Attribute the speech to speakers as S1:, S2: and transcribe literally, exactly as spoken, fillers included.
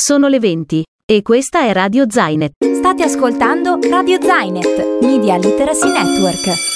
S1: Sono le venti e questa è Radio Zainet.
S2: State ascoltando Radio Zainet, Media Literacy Network.